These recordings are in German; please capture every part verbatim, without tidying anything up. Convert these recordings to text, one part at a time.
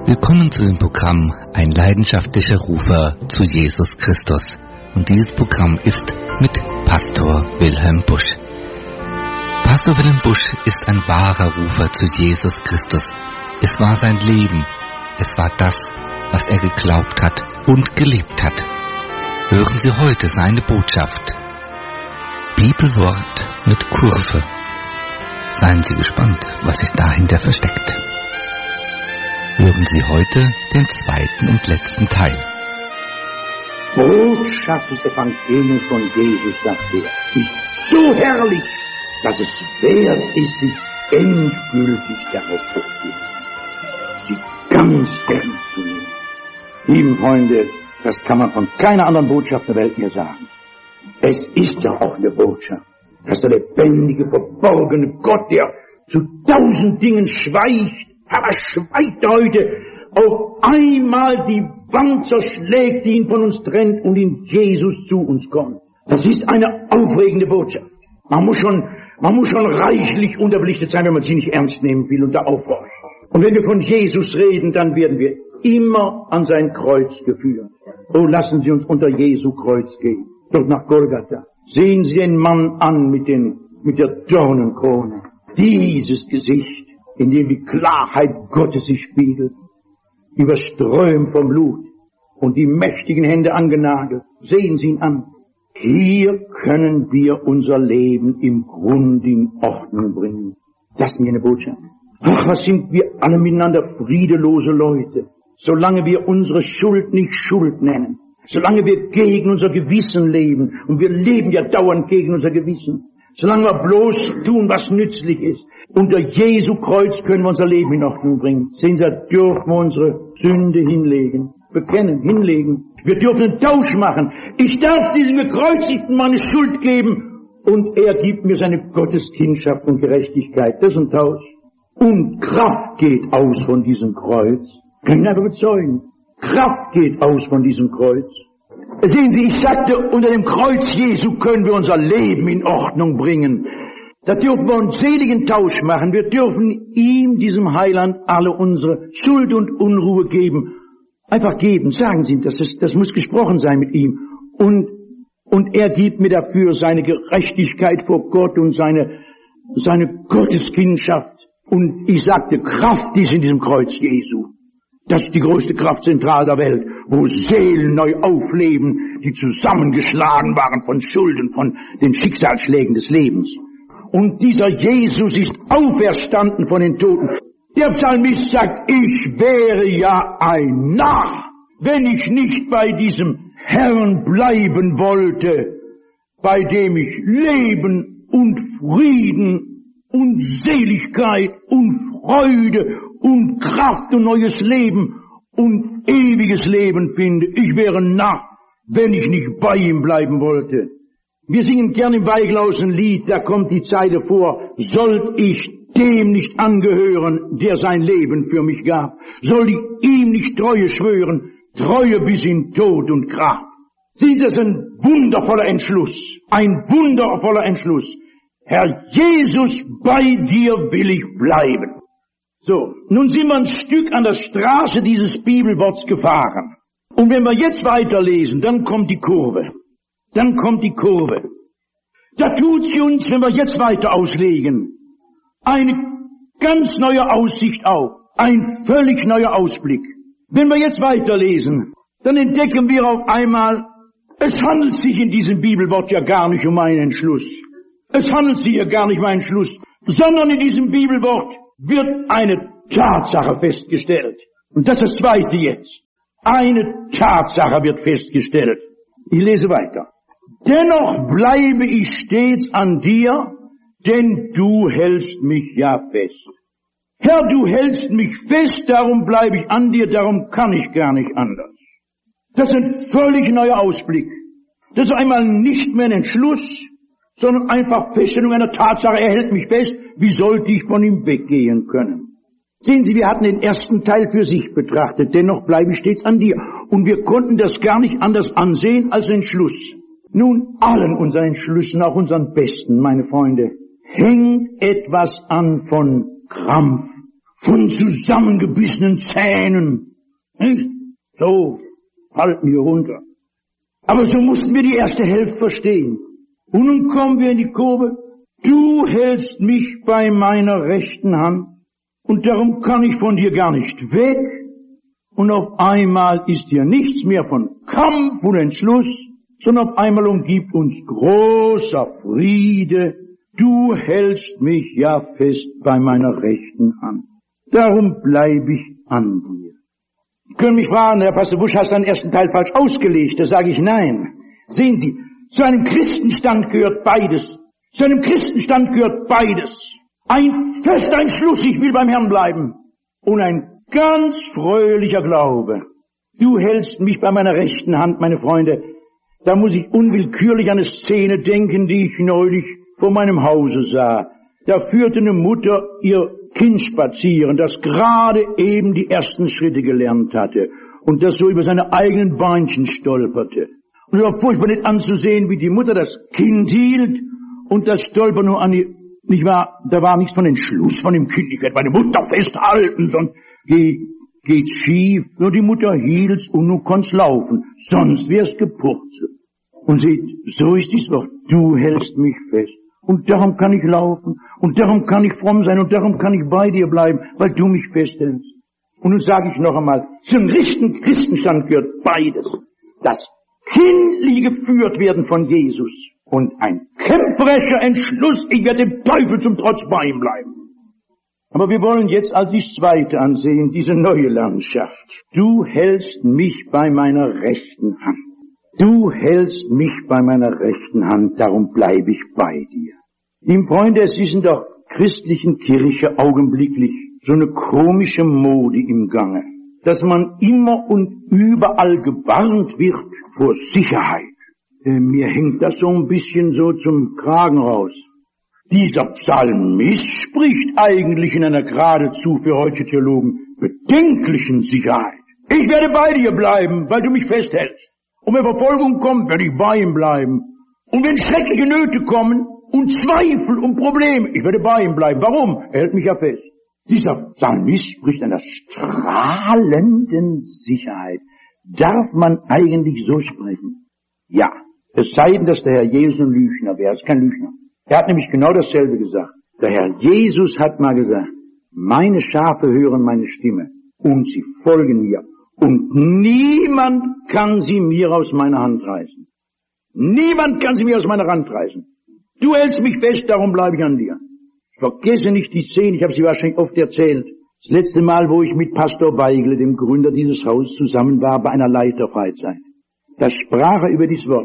Willkommen zu dem Programm Ein leidenschaftlicher Rufer zu Jesus Christus. Und dieses Programm ist mit Pastor Wilhelm Busch. Pastor Wilhelm Busch ist ein wahrer Rufer zu Jesus Christus. Es war sein Leben. Es war das, was er geglaubt hat und gelebt hat. Hören Sie heute seine Botschaft. Bibelwort mit Kurve. Seien Sie gespannt, was sich dahinter versteckt. Hören Sie heute den zweiten und letzten Teil. Botschaft des Evangeliums von Jesus, sagt er, ist so herrlich, dass es wert ist, sich endgültig darauf zu finden. Sie ganz ernst zu nehmen. Lieben Freunde, das kann man von keiner anderen Botschaft der Welt mehr sagen. Es ist ja auch eine Botschaft, dass der lebendige, verborgene Gott, der zu tausend Dingen schweigt, aber schweigt heute, auf einmal die Wand zerschlägt, die ihn von uns trennt und in Jesus zu uns kommt. Das ist eine aufregende Botschaft. Man muss schon, man muss schon reichlich unterbelichtet sein, wenn man sie nicht ernst nehmen will und da aufhorcht. Und wenn wir von Jesus reden, dann werden wir immer an sein Kreuz geführt. Oh, lassen Sie uns unter Jesu Kreuz gehen, dort nach Golgatha. Sehen Sie den Mann an mit den, mit der Dornenkrone. Dieses Gesicht, in dem die Klarheit Gottes sich spiegelt, überströmt vom Blut und die mächtigen Hände angenagelt. Sehen Sie ihn an. Hier können wir unser Leben im Grund in Ordnung bringen. Das ist mir eine Botschaft. Ach, was sind wir alle miteinander friedelose Leute, solange wir unsere Schuld nicht Schuld nennen, solange wir gegen unser Gewissen leben, und wir leben ja dauernd gegen unser Gewissen, solange wir bloß tun, was nützlich ist. Unter Jesu Kreuz können wir unser Leben in Ordnung bringen. Sehen Sie, da dürfen wir unsere Sünde hinlegen, bekennen, hinlegen. Wir dürfen einen Tausch machen. Ich darf diesem Gekreuzigten meine Schuld geben und er gibt mir seine Gotteskindschaft und Gerechtigkeit. Das ist ein Tausch. Und Kraft geht aus von diesem Kreuz. Können wir aber bezeugen. Kraft geht aus von diesem Kreuz. Sehen Sie, ich sagte, unter dem Kreuz Jesu können wir unser Leben in Ordnung bringen. Da dürfen wir einen seligen Tausch machen. Wir dürfen ihm, diesem Heiland, alle unsere Schuld und Unruhe geben. Einfach geben, sagen Sie ihm, das, ist, das muss gesprochen sein mit ihm. Und, und er gibt mir dafür seine Gerechtigkeit vor Gott und seine, seine Gotteskindschaft. Und ich sagte, Kraft ist in diesem Kreuz Jesu. Das ist die größte Kraftzentrale der Welt, wo Seelen neu aufleben, die zusammengeschlagen waren von Schulden, von den Schicksalsschlägen des Lebens. Und dieser Jesus ist auferstanden von den Toten. Der Psalmist sagt, ich wäre ja ein Narr, wenn ich nicht bei diesem Herrn bleiben wollte, bei dem ich Leben und Frieden und Seligkeit und Freude und Kraft und neues Leben und ewiges Leben finde. Ich wäre ein Narr, wenn ich nicht bei ihm bleiben wollte. Wir singen gern im Weiglaus ein Lied, da kommt die Zeile vor, sollt ich dem nicht angehören, der sein Leben für mich gab, soll ich ihm nicht Treue schwören, Treue bis in Tod und Grab. Sehen Sie, das ist ein wundervoller Entschluss, ein wundervoller Entschluss. Herr Jesus, bei dir will ich bleiben. So, nun sind wir ein Stück an der Straße dieses Bibelworts gefahren. Und wenn wir jetzt weiterlesen, dann kommt die Kurve. Dann kommt die Kurve. Da tut sie uns, wenn wir jetzt weiter auslegen, eine ganz neue Aussicht auf, ein völlig neuer Ausblick. Wenn wir jetzt weiterlesen, dann entdecken wir auf einmal, es handelt sich in diesem Bibelwort ja gar nicht um einen Entschluss. Es handelt sich ja gar nicht um einen Entschluss, sondern in diesem Bibelwort wird eine Tatsache festgestellt. Und das ist das Zweite jetzt. Eine Tatsache wird festgestellt. Ich lese weiter. Dennoch bleibe ich stets an dir, denn du hältst mich ja fest. Herr, du hältst mich fest, darum bleibe ich an dir, darum kann ich gar nicht anders. Das ist ein völlig neuer Ausblick. Das ist einmal nicht mehr ein Entschluss, sondern einfach Feststellung einer Tatsache, er hält mich fest, wie sollte ich von ihm weggehen können? Sehen Sie, wir hatten den ersten Teil für sich betrachtet, dennoch bleibe ich stets an dir. Und wir konnten das gar nicht anders ansehen als Entschluss. Nun, allen unseren Entschlüssen, auch unseren besten, meine Freunde, hängt etwas an von Krampf, von zusammengebissenen Zähnen. Nicht? So halten wir runter. Aber so mussten wir die erste Hälfte verstehen. Und nun kommen wir in die Kurve. Du hältst mich bei meiner rechten Hand und darum kann ich von dir gar nicht weg. Und auf einmal ist hier nichts mehr von Kampf und Entschluss, sondern auf einmal umgibt uns großer Friede. Du hältst mich ja fest bei meiner rechten Hand. Darum bleibe ich an dir. Sie können mich fragen, Herr Pastor Busch, hast du den ersten Teil falsch ausgelegt? Da sage ich nein. Sehen Sie, zu einem Christenstand gehört beides. Zu einem Christenstand gehört beides. Ein fester Entschluss, ich will beim Herrn bleiben. Und ein ganz fröhlicher Glaube. Du hältst mich bei meiner rechten Hand, meine Freunde. Da muss ich unwillkürlich an eine Szene denken, die ich neulich vor meinem Hause sah. Da führte eine Mutter ihr Kind spazieren, das gerade eben die ersten Schritte gelernt hatte und das so über seine eigenen Beinchen stolperte. Und es war furchtbar nicht anzusehen, wie die Mutter das Kind hielt und das Stolpern nur an die, nicht wahr, da war nichts von Entschluss von dem Kind, ich werde meine Mutter festhalten, sonst geht, geht's schief. Nur die Mutter hielt's und nun konnt's laufen, sonst wär's gepurzelt. Und seht, so ist dies Wort, du hältst mich fest. Und darum kann ich laufen, und darum kann ich fromm sein, und darum kann ich bei dir bleiben, weil du mich festhältst. Und nun sage ich noch einmal, zum richtigen Christenstand gehört beides. Das kindliche geführt werden von Jesus und ein kämpferischer Entschluss, ich werde dem Teufel zum Trotz bei ihm bleiben. Aber wir wollen jetzt als das Zweite ansehen, diese neue Landschaft. Du hältst mich bei meiner rechten Hand. Du hältst mich bei meiner rechten Hand, darum bleibe ich bei dir. Liebe Freunde, es ist in der christlichen Kirche augenblicklich so eine komische Mode im Gange, dass man immer und überall gewarnt wird vor Sicherheit. Äh, mir hängt das so ein bisschen so zum Kragen raus. Dieser Psalmist spricht eigentlich in einer geradezu für heutige Theologen bedenklichen Sicherheit. Ich werde bei dir bleiben, weil du mich festhältst. Und wenn Verfolgung kommt, werde ich bei ihm bleiben. Und wenn schreckliche Nöte kommen und Zweifel und Probleme, ich werde bei ihm bleiben. Warum? Er hält mich ja fest. Dieser Psalmist spricht einer strahlenden Sicherheit. Darf man eigentlich so sprechen? Ja, es sei denn, dass der Herr Jesus ein Lügner wäre. Er ist kein Lügner. Er hat nämlich genau dasselbe gesagt. Der Herr Jesus hat mal gesagt, meine Schafe hören meine Stimme und sie folgen mir. Und niemand kann sie mir aus meiner Hand reißen. Niemand kann sie mir aus meiner Hand reißen. Du hältst mich fest, darum bleibe ich an dir. Ich vergesse nicht die Szene, ich habe sie wahrscheinlich oft erzählt. Das letzte Mal, wo ich mit Pastor Weigle, dem Gründer dieses Hauses, zusammen war bei einer Leiterfreizeit. Da sprach er über dieses Wort.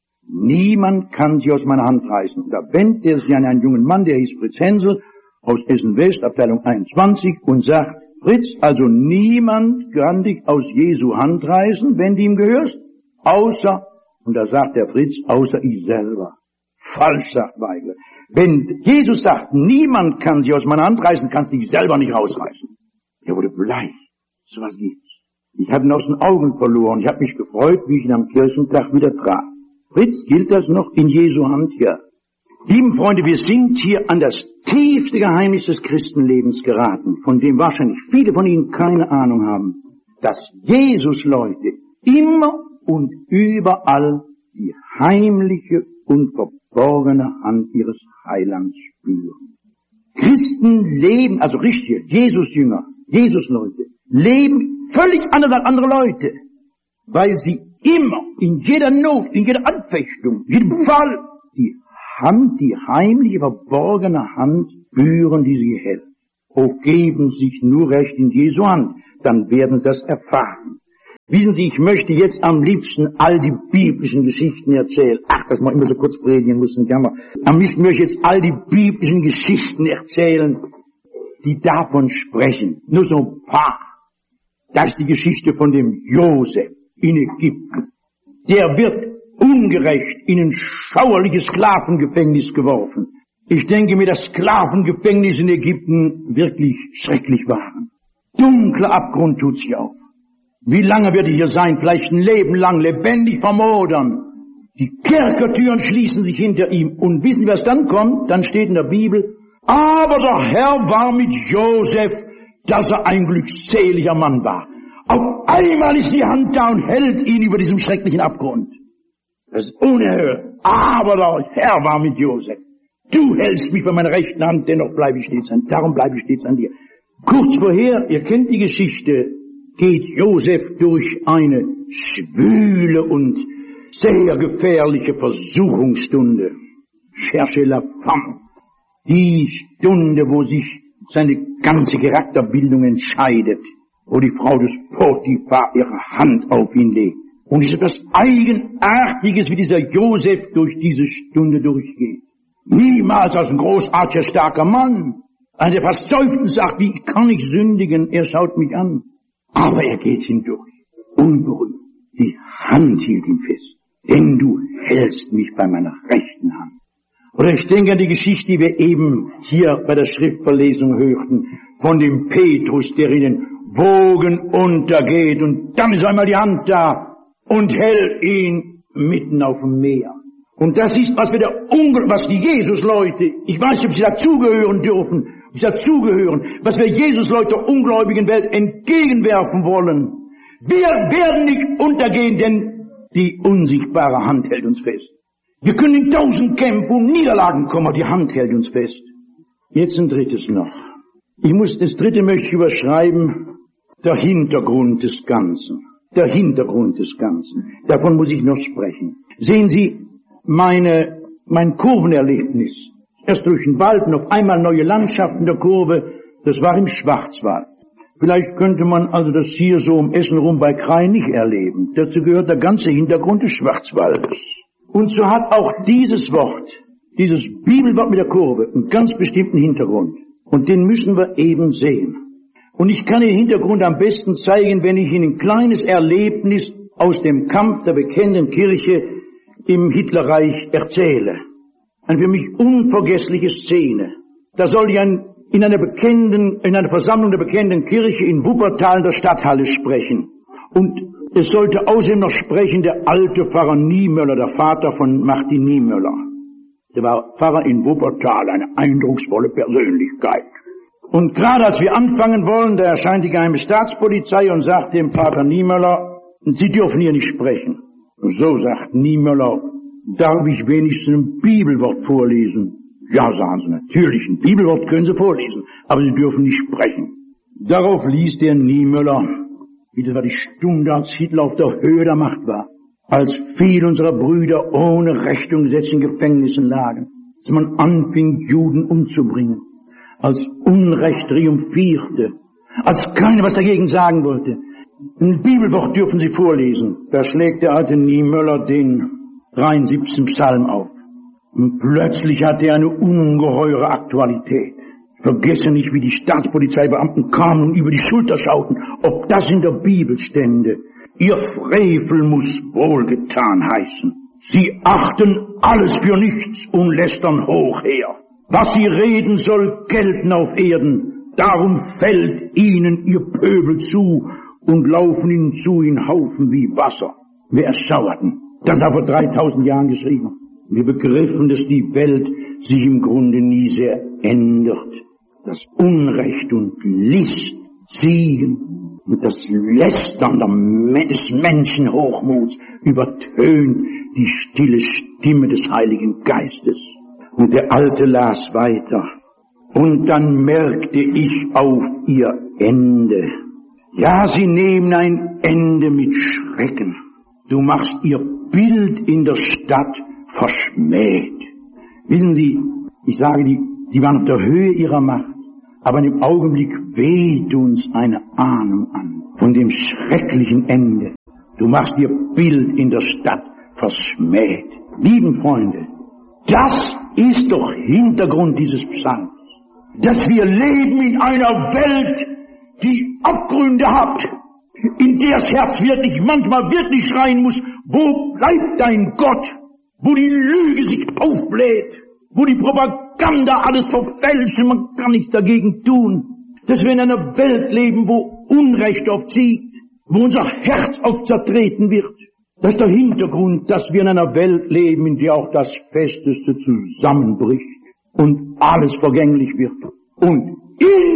Niemand kann sie aus meiner Hand reißen. Da wendet er sich an einen jungen Mann, der hieß Fritz Hensel, aus Essen-West, Abteilung einundzwanzig, und sagt, Fritz, also niemand kann dich aus Jesu Hand reißen, wenn du ihm gehörst, außer, und da sagt der Fritz, außer ich selber. Falsch, sagt Weigel. Wenn Jesus sagt, niemand kann sich aus meiner Hand reißen, kannst du dich selber nicht rausreißen. Er wurde bleich. So was gibt's. Ich habe ihn aus den Augen verloren. Ich habe mich gefreut, wie ich ihn am Kirchentag wieder traf. Fritz, gilt das noch in Jesu Hand? Ja. Lieben Freunde, wir sind hier an das tiefste Geheimnis des Christenlebens geraten, von dem wahrscheinlich viele von Ihnen keine Ahnung haben, dass Jesus-Leute immer und überall die heimliche und verborgene Hand ihres Heilands spüren. Christen leben, also richtige Jesus-Jünger, Jesus-Leute, leben völlig anders als andere Leute, weil sie immer, in jeder Not, in jeder Anfechtung, in jedem Fall, die Hand, die heimliche, verborgene Hand spüren, die sie hält. Oh, geben sich nur recht in Jesu Hand, dann werden sie das erfahren. Wissen Sie, ich möchte jetzt am liebsten all die biblischen Geschichten erzählen. Ach, dass man immer so kurz predigen muss, nicht jammer. Am liebsten möchte ich jetzt all die biblischen Geschichten erzählen, die davon sprechen. Nur so ein paar. Das ist die Geschichte von dem Josef in Ägypten. Der wird ungerecht in ein schauerliches Sklavengefängnis geworfen. Ich denke mir, dass Sklavengefängnis in Ägypten wirklich schrecklich waren. Dunkler Abgrund tut sich auf. Wie lange wird er hier sein? Vielleicht ein Leben lang, lebendig vermodern. Die Kerkertüren schließen sich hinter ihm. Und wissen wir, was dann kommt? Dann steht in der Bibel, aber der Herr war mit Josef, dass er ein glückseliger Mann war. Auf einmal ist die Hand da und hält ihn über diesem schrecklichen Abgrund. Das ist unerhört. Aber der Herr war mit Josef. Du hältst mich bei meiner rechten Hand, dennoch bleibe ich stets an, darum bleibe ich stets an dir. Kurz vorher, ihr kennt die Geschichte, geht Josef durch eine schwüle und sehr gefährliche Versuchungsstunde. Cherchez la femme. Die Stunde, wo sich seine ganze Charakterbildung entscheidet, wo die Frau des Potiphar ihre Hand auf ihn legt. Und es ist etwas Eigenartiges, wie dieser Josef durch diese Stunde durchgeht. Niemals als ein großartiger, starker Mann. Einer, der fast seufzend sagt, wie kann ich sündigen? Er schaut mich an. Aber er geht hindurch. Unberührt. Die Hand hielt ihn fest. Denn du hältst mich bei meiner rechten Hand. Oder ich denke an die Geschichte, die wir eben hier bei der Schriftverlesung hörten, von dem Petrus, der in den Wogen untergeht. Und dann ist einmal die Hand da und hält ihn mitten auf dem Meer. Und das ist, was wir der Ungl- was die Jesus-Leute, ich weiß nicht, ob sie dazugehören dürfen, ob sie dazugehören, was wir Jesus-Leute der ungläubigen Welt entgegenwerfen wollen. Wir werden nicht untergehen, denn die unsichtbare Hand hält uns fest. Wir können in tausend Kämpfen und Niederlagen kommen, aber die Hand hält uns fest. Jetzt ein drittes noch. Ich muss, das dritte möchte ich überschreiben, der Hintergrund des Ganzen. Der Hintergrund des Ganzen. Davon muss ich noch sprechen. Sehen Sie, meine, mein Kurvenerlebnis, erst durch den Wald und auf einmal neue Landschaften der Kurve, das war im Schwarzwald. Vielleicht könnte man also das hier so um Essen rum bei Krain nicht erleben. Dazu gehört der ganze Hintergrund des Schwarzwaldes. Und so hat auch dieses Wort, dieses Bibelwort mit der Kurve, einen ganz bestimmten Hintergrund. Und den müssen wir eben sehen. Und ich kann den Hintergrund am besten zeigen, wenn ich Ihnen ein kleines Erlebnis aus dem Kampf der bekennenden Kirche im Hitlerreich erzähle. Eine für mich unvergessliche Szene. Da soll ich ein, in einer bekennenden, in einer Versammlung der bekennenden Kirche in Wuppertal in der Stadthalle sprechen. Und es sollte außerdem noch sprechen der alte Pfarrer Niemöller, der Vater von Martin Niemöller. Der war Pfarrer in Wuppertal, eine eindrucksvolle Persönlichkeit. Und gerade als wir anfangen wollen, da erscheint die geheime Staatspolizei und sagt dem Pater Niemöller, Sie dürfen hier nicht sprechen. Und so sagt Niemöller, darf ich wenigstens ein Bibelwort vorlesen? Ja, sagen sie, natürlich, ein Bibelwort können Sie vorlesen, aber Sie dürfen nicht sprechen. Darauf ließ der Niemöller, wie das war die Stunde, als Hitler auf der Höhe der Macht war, als viele unserer Brüder ohne Recht und Gesetz in Gefängnissen lagen, als man anfing, Juden umzubringen, als Unrecht triumphierte, als keiner was dagegen sagen wollte. Ein Bibelwort dürfen Sie vorlesen. Da schlägt der alte Niemöller den dreiundsiebzigsten Psalm auf. Und plötzlich hat er eine ungeheure Aktualität. Ich vergesse nicht, wie die Staatspolizeibeamten kamen und über die Schulter schauten, ob das in der Bibel stände. Ihr Frevel muss wohlgetan heißen. Sie achten alles für nichts und lästern hoch her. Was sie reden, soll gelten auf Erden. Darum fällt ihnen ihr Pöbel zu und laufen ihnen zu in Haufen wie Wasser. Wir erschauerten. Das hat vor dreitausend Jahren geschrieben. Wir begriffen, dass die Welt sich im Grunde nie sehr ändert. Das Unrecht und List siegen und das Lästern des Menschenhochmuts übertönt die stille Stimme des Heiligen Geistes. Und der Alte las weiter. Und dann merkte ich auf ihr Ende. Ja, sie nehmen ein Ende mit Schrecken. Du machst ihr Bild in der Stadt verschmäht. Wissen Sie, ich sage, die, die waren auf der Höhe ihrer Macht, aber im Augenblick weht uns eine Ahnung an von dem schrecklichen Ende. Du machst ihr Bild in der Stadt verschmäht. Lieben Freunde, das ist doch Hintergrund dieses Psalms, dass wir leben in einer Welt, die Abgründe hat, in der das Herz wirklich manchmal wirklich schreien muss, wo bleibt dein Gott? Wo die Lüge sich aufbläht, wo die Propaganda alles verfälscht und man kann nichts dagegen tun. Dass wir in einer Welt leben, wo Unrecht oft siegt, wo unser Herz oft zertreten wird. Das ist der Hintergrund, dass wir in einer Welt leben, in der auch das Festeste zusammenbricht und alles vergänglich wird. Und in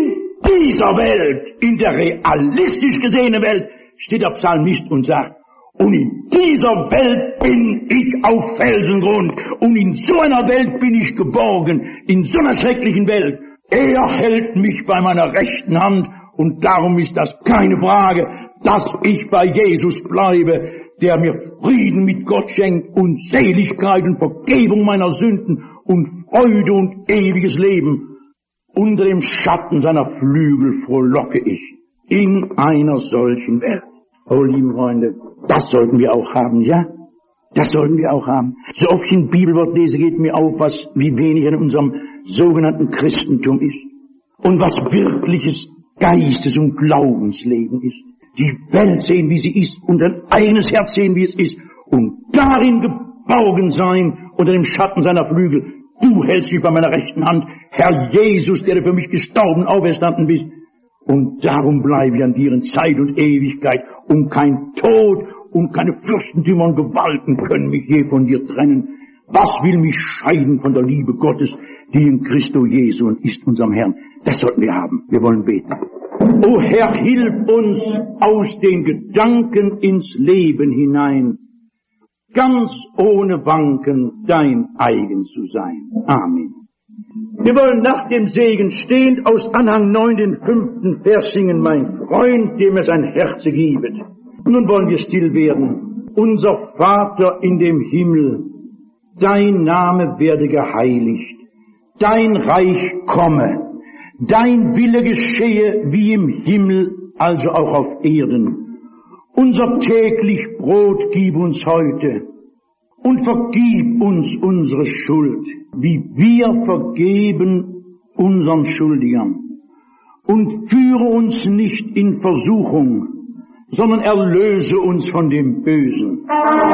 dieser Welt, in der realistisch gesehenen Welt, steht der Psalmist und sagt, und in dieser Welt bin ich auf Felsengrund, und in so einer Welt bin ich geborgen, in so einer schrecklichen Welt. Er hält mich bei meiner rechten Hand, und darum ist das keine Frage, dass ich bei Jesus bleibe, der mir Frieden mit Gott schenkt und Seligkeit und Vergebung meiner Sünden und Freude und ewiges Leben. Unter dem Schatten seiner Flügel frohlocke ich in einer solchen Welt. Oh, liebe Freunde, das sollten wir auch haben, ja? Das sollten wir auch haben. So oft ich ein Bibelwort lese, geht mir auf, was, wie wenig in unserem sogenannten Christentum ist. Und was wirkliches Geistes- und Glaubensleben ist. Die Welt sehen, wie sie ist, und ein eigenes Herz sehen, wie es ist, und darin geborgen sein, unter dem Schatten seiner Flügel. Du hältst mich bei meiner rechten Hand, Herr Jesus, der du für mich gestorben, auferstanden bist. Und darum bleibe ich an dir in Zeit und Ewigkeit, und kein Tod und keine Fürstentümer und Gewalten können mich je von dir trennen. Was will mich scheiden von der Liebe Gottes, die in Christo Jesu und ist unserem Herrn? Das sollten wir haben. Wir wollen beten. O Herr, hilf uns aus den Gedanken ins Leben hinein, ganz ohne Wanken dein eigen zu sein. Amen. Wir wollen nach dem Segen stehend aus Anhang neun den fünften Vers singen, mein Freund, dem er sein Herz gibet. Nun wollen wir still werden. Unser Vater in dem Himmel, dein Name werde geheiligt, dein Reich komme, dein Wille geschehe wie im Himmel, also auch auf Erden. Unser täglich Brot gib uns heute und vergib uns unsere Schuld, wie wir vergeben unseren Schuldigern. Und führe uns nicht in Versuchung, sondern erlöse uns von dem Bösen.